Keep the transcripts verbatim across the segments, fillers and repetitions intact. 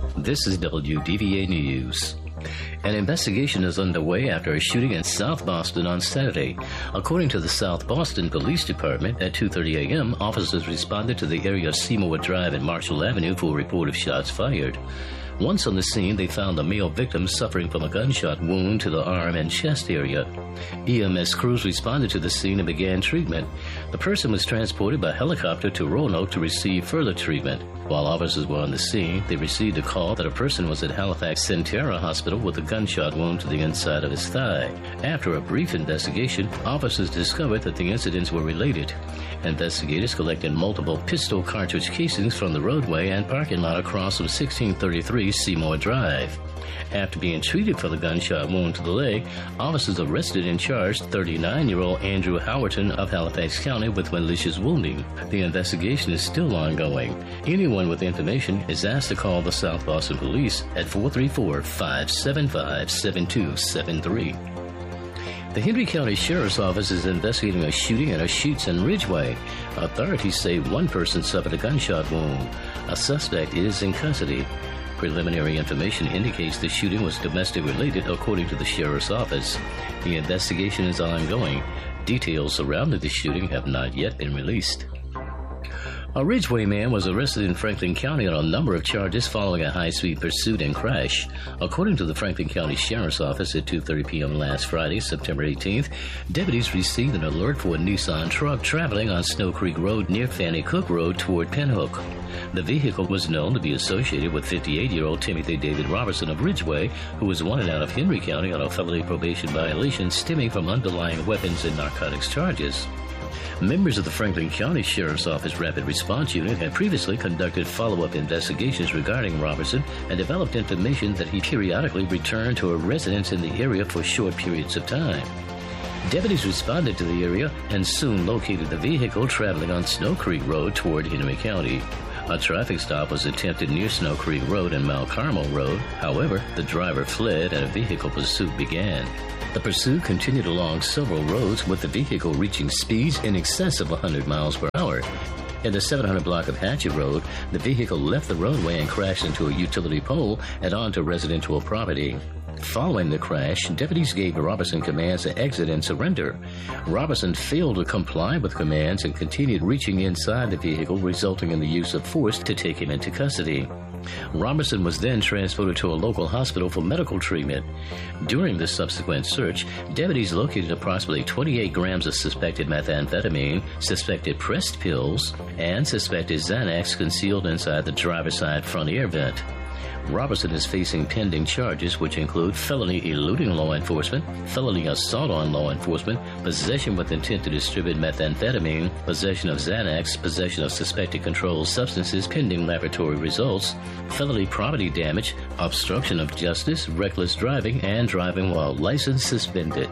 This is W D V A News. An investigation is underway after a shooting in South Boston on Saturday. According to the South Boston Police Department, at two thirty a.m., officers responded to the area of Seymour Drive and Marshall Avenue for a report of shots fired. Once on the scene, they found the male victim suffering from a gunshot wound to the arm and chest area. E M S crews responded to the scene and began treatment. The person was transported by helicopter to Roanoke to receive further treatment. While officers were on the scene, they received a call that a person was at Halifax Centera Hospital with a gunshot wound to the inside of his thigh. After a brief investigation, officers discovered that the incidents were related. Investigators collected multiple pistol cartridge casings from the roadway and parking lot across from sixteen thirty-three Seymour Drive. After being treated for the gunshot wound to the leg, officers arrested and charged thirty-nine-year-old Andrew Howerton of Halifax County with malicious wounding. The investigation is still ongoing. Anyone with information is asked to call the South Boston Police at four three four, five seven five, seven two seven three. The Henry County Sheriff's Office is investigating a shooting at a Sheets and Ridgeway. Authorities say one person suffered a gunshot wound. A suspect is in custody. Preliminary information indicates the shooting was domestic related, according to the Sheriff's Office. The investigation is ongoing. Details surrounding the shooting have not yet been released. A Ridgeway man was arrested in Franklin County on a number of charges following a high-speed pursuit and crash. According to the Franklin County Sheriff's Office, at two thirty p.m. last Friday, September eighteenth, deputies received an alert for a Nissan truck traveling on Snow Creek Road near Fanny Cook Road toward Pinhook. The vehicle was known to be associated with fifty-eight-year-old Timothy David Robertson of Ridgeway, who was wanted out of Henry County on a felony probation violation stemming from underlying weapons and narcotics charges. Members of the Franklin County Sheriff's Office Rapid Response Unit had previously conducted follow-up investigations regarding Robertson and developed information that he periodically returned to a residence in the area for short periods of time. Deputies responded to the area and soon located the vehicle traveling on Snow Creek Road toward Henry County. A traffic stop was attempted near Snow Creek Road and Mount Carmel Road. However, the driver fled and a vehicle pursuit began. The pursuit continued along several roads, with the vehicle reaching speeds in excess of one hundred miles per hour. In the seven hundred block of Hatchet Road, the vehicle left the roadway and crashed into a utility pole and onto residential property. Following the crash, deputies gave Robertson commands to exit and surrender. Robertson failed to comply with commands and continued reaching inside the vehicle, resulting in the use of force to take him into custody. Robertson was then transported to a local hospital for medical treatment. During the subsequent search, deputies located approximately twenty-eight grams of suspected methamphetamine, suspected pressed pills, and suspected Xanax concealed inside the driver's side front air vent. Robertson is facing pending charges, which include felony eluding law enforcement, felony assault on law enforcement, possession with intent to distribute methamphetamine, possession of Xanax, possession of suspected controlled substances pending laboratory results, felony property damage, obstruction of justice, reckless driving, and driving while license suspended.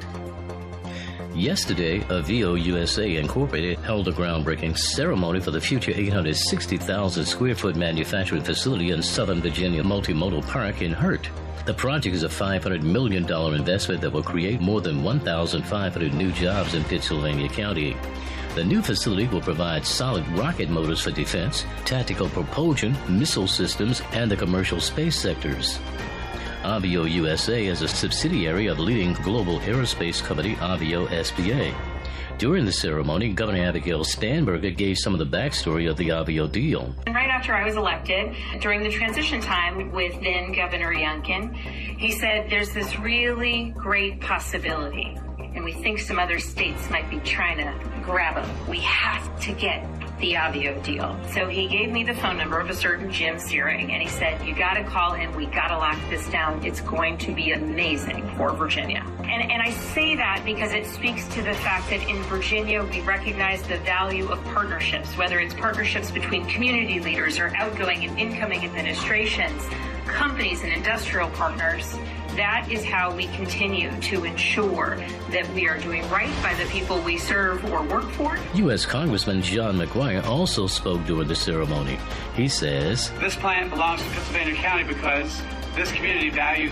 Yesterday, Avio U S A Incorporated held a groundbreaking ceremony for the future eight hundred sixty thousand square foot manufacturing facility in Southern Virginia Multimodal Park in Hurt. The project is a five hundred million dollars investment that will create more than one thousand five hundred new jobs in Pittsylvania County. The new facility will provide solid rocket motors for defense, tactical propulsion, missile systems, and the commercial space sectors. Avio U S A is a subsidiary of leading global aerospace company Avio S P A. During the ceremony, Governor Abigail Spanberger gave some of the backstory of the Avio deal. Right after I was elected, during the transition time with then Governor Youngkin, he said there's this really great possibility, and we think some other states might be trying to grab them. We have to get the Avio deal. So he gave me the phone number of a certain Jim Searing, and he said, you got to call him. We got to lock this down. It's going to be amazing for Virginia. And, and I say that because it speaks to the fact that in Virginia, we recognize the value of partnerships, whether it's partnerships between community leaders or outgoing and incoming administrations, companies and industrial partners. That is how we continue to ensure that we are doing right by the people we serve or work for. U S Congressman John McGuire also spoke during the ceremony. He says, this plant belongs to Pittsylvania County because this community values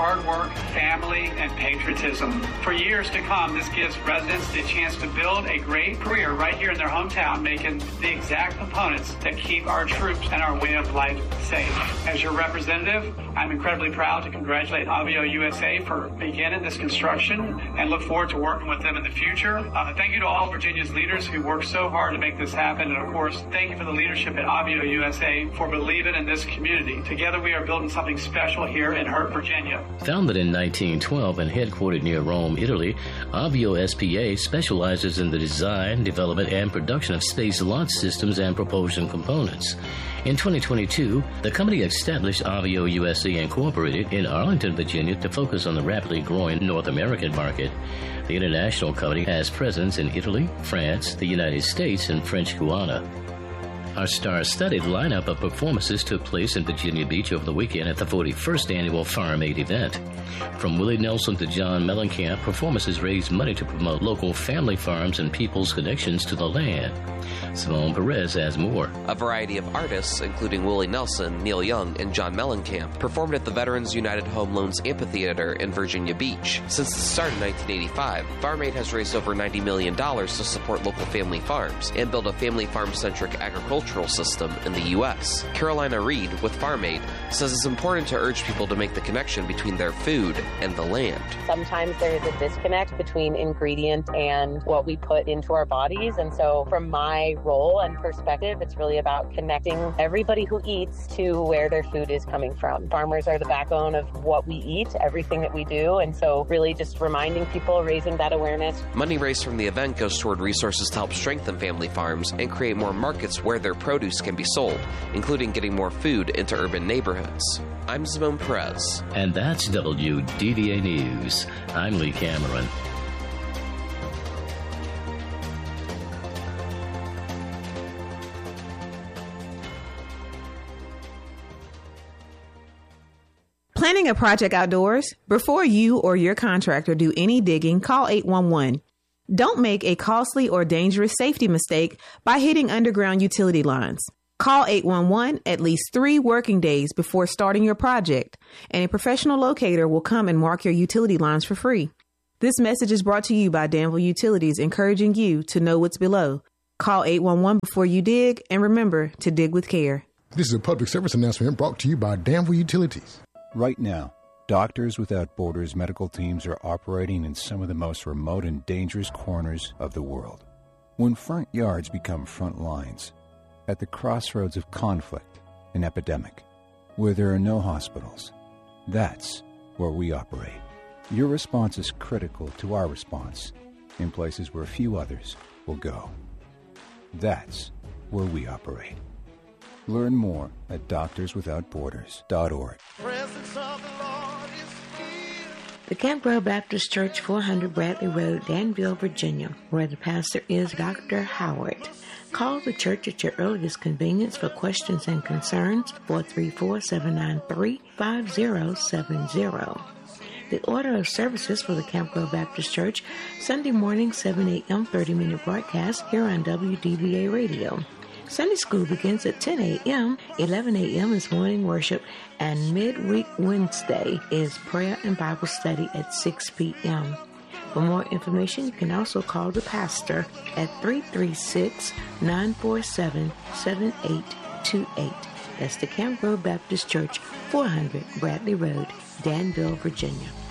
hard work, family, and patriotism. For years to come, this gives residents the chance to build a great career right here in their hometown, making the exact components that keep our troops and our way of life safe. As your representative, I'm incredibly proud to congratulate Avio U S A for beginning this construction and look forward to working with them in the future. Uh, thank you to all Virginia's leaders who worked so hard to make this happen. And of course, thank you for the leadership at Avio U S A for believing in this community. Together, we are building something special here in Hurt, Virginia. Founded in nineteen twelve and headquartered near Rome, Italy, Avio S P A specializes in the design, development, and production of space launch systems and propulsion components. In twenty twenty-two, the company established Avio U S A Incorporated in Arlington, Virginia to focus on the rapidly growing North American market. The international company has presence in Italy, France, the United States, and French Guiana. Our star-studded lineup of performances took place in Virginia Beach over the weekend at the forty-first Annual Farm Aid event. From Willie Nelson to John Mellencamp, performances raised money to promote local family farms and people's connections to the land. Simone Perez has more. A variety of artists, including Willie Nelson, Neil Young, and John Mellencamp, performed at the Veterans United Home Loans Amphitheater in Virginia Beach. Since the start in nineteen eighty-five, Farm Aid has raised over ninety million dollars to support local family farms and build a family farm-centric agricultural system in the U S Carolina Reed with Farm Aid says it's important to urge people to make the connection between their food and the land. Sometimes there is a disconnect between ingredient and what we put into our bodies, and so from my role and perspective, it's really about connecting everybody who eats to where their food is coming from. Farmers are the backbone of what we eat, everything that we do, and so really just reminding people, raising that awareness. Money raised from the event goes toward resources to help strengthen family farms and create more markets where their produce can be sold, including getting more food into urban neighborhoods. I'm Simone Perez. And that's W D V A News. I'm Lee Cameron. Planning a project outdoors? Before you or your contractor do any digging, call eight one one. Don't make a costly or dangerous safety mistake by hitting underground utility lines. Call eight one one at least three working days before starting your project, and a professional locator will come and mark your utility lines for free. This message is brought to you by Danville Utilities, encouraging you to know what's below. Call eight one one before you dig, and remember to dig with care. This is a public service announcement brought to you by Danville Utilities. Right now, Doctors Without Borders medical teams are operating in some of the most remote and dangerous corners of the world. When front yards become front lines, at the crossroads of conflict and epidemic, where there are no hospitals, that's where we operate. Your response is critical to our response in places where few others will go. That's where we operate. Learn more at doctors without borders dot org. The Campbell Baptist Church, four hundred Bradley Road, Danville, Virginia, where the pastor is Doctor Howard. Call the church at your earliest convenience for questions and concerns, four three four, seven nine three, five zero seven zero. The order of services for the Campbell Baptist Church, Sunday morning, seven a.m., thirty-minute broadcast here on W D V A Radio. Sunday school begins at ten a.m., eleven a.m. is morning worship, and midweek Wednesday is prayer and Bible study at six p.m. For more information, you can also call the pastor at three three six, nine four seven, seven eight two eight. That's the Campbell Baptist Church, four hundred Bradley Road, Danville, Virginia.